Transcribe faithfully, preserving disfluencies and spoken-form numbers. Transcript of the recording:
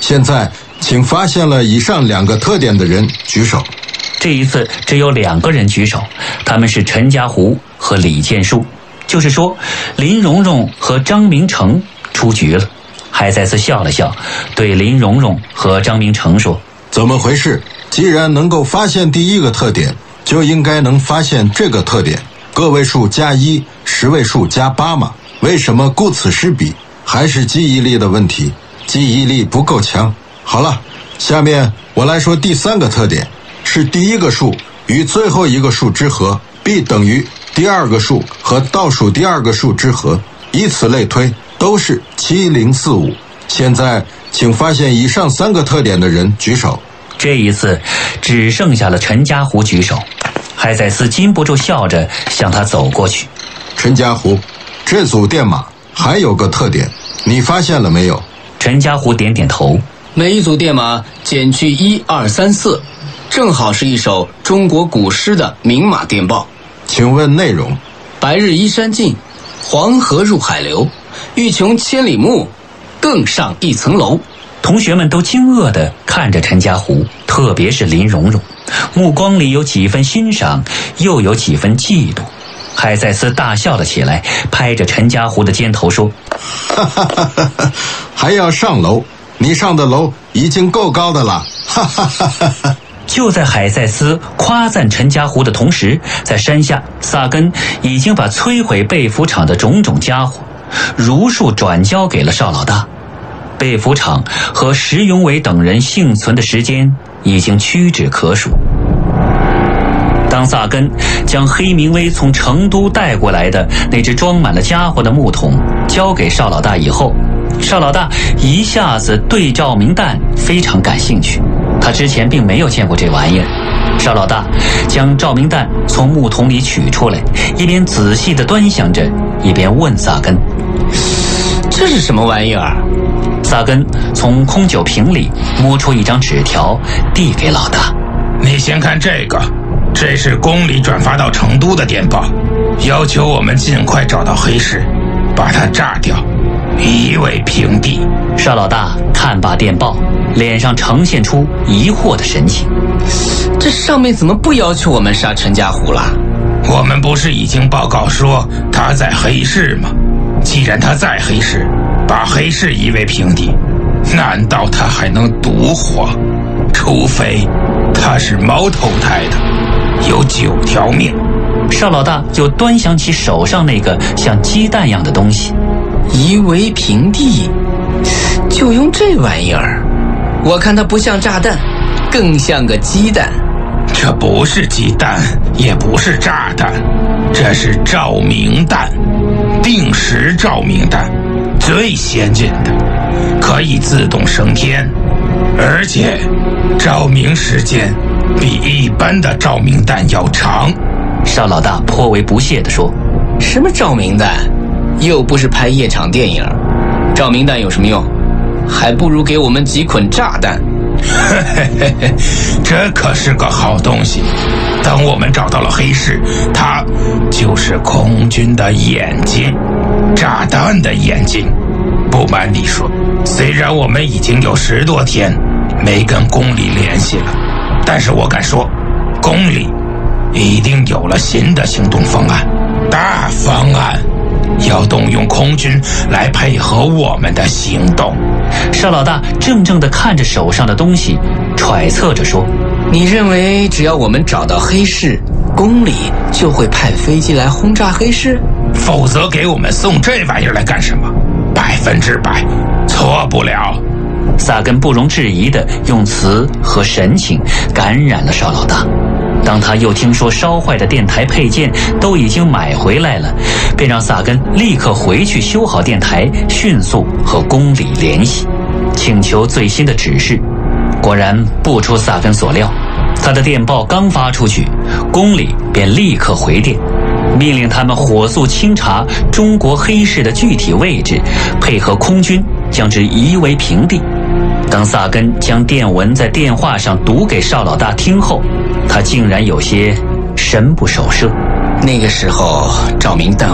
现在请发现了以上两个特点的人举手。 这一次只有两个人举手，他们是陈家湖和李建树，就是说林蓉蓉和张明成出局了。海塞斯笑了笑，对林蓉蓉和张明成说： 怎么回事？既然能够发现第一个特点，就应该能发现这个特点，个位数加一，十位数加八嘛。为什么顾此失彼？还是记忆力的问题，记忆力不够强。好了，下面我来说第三个特点，是第一个数与最后一个数之和，必等于第二个数和倒数第二个数之和，以此类推，都是七零四五。现在请发现以上三个特点的人举手。 这一次只剩下了陈家湖举手。海塞斯禁不住笑着向他走过去。 陈家湖，这组电码还有个特点，你发现了没有？ 陈家湖点点头。 每一组电码减去一二三四，正好是一首中国古诗的明码电报。 请问内容？ 白日依山尽，黄河入海流，欲穷千里目，更上一层楼。 同学们都惊愕地看着陈家湖，特别是林蓉蓉，目光里有几分欣赏，又有几分嫉妒。海塞斯大笑了起来，拍着陈家湖的肩头说： 哈哈哈哈，还要上楼？你上的楼已经够高的了。哈哈哈哈。 就在海塞斯夸赞陈家湖的同时，在山下，萨根已经把摧毁被服厂的种种家伙如数转交给了邵老大。被服厂和石永伟等人幸存的时间已经屈指可数。当萨根将黑明威从成都带过来的那只装满了家伙的木桶交给邵老大以后，邵老大一下子对照明弹非常感兴趣，他之前并没有见过这玩意儿。邵老大将照明弹从木桶里取出来，一边仔细地端详着，一边问萨根： 这是什么玩意儿？ 萨根从空酒瓶里摸出一张纸条，递给老大： 你先看这个，这是宫里转发到成都的电报，要求我们尽快找到黑市，把它炸掉，夷为平地。 邵老大看罢电报，脸上呈现出疑惑的神情。 这上面怎么不要求我们杀陈家湖了？ 我们不是已经报告说他在黑市吗？既然他在黑市，把黑市夷为平地，难道他还能独活？除非他是猫投胎的，有九条命。 邵老大就端详起手上那个像鸡蛋样的东西。 夷为平地，就用这玩意儿？我看它不像炸弹，更像个鸡蛋。 这不是鸡蛋，也不是炸弹，这是照明弹，定时照明弹，最先进的，可以自动升天，而且照明时间比一般的照明弹要长。 邵老大颇为不屑地说： 什么照明弹？又不是拍夜场电影，照明弹有什么用？还不如给我们几捆炸弹。 嘿嘿嘿嘿，这可是个好东西。等我们找到了黑市，它就是空军的眼睛，炸弹的眼睛。不瞒你说，虽然我们已经有十多天没跟宫里联系了，但是我敢说，宫里一定有了新的行动方案，大方案，要动用空军来配合我们的行动。 邵老大怔怔地看着手上的东西，揣测着说： 你认为只要我们找到黑市，宫里就会派飞机来轰炸黑市？ 否则给我们送这玩意儿来干什么？百分之百错不了。 萨根不容置疑地用词和神情感染了邵老大。当他又听说烧坏的电台配件都已经买回来了，便让萨根立刻回去修好电台，迅速和宫里联系，请求最新的指示。果然不出萨根所料，他的电报刚发出去，宫里便立刻回电，命令他们火速清查中国黑市的具体位置，配合空军将之夷为平地。当萨根将电文在电话上读给邵老大听后，他竟然有些神不守舍。 那个时候照明弹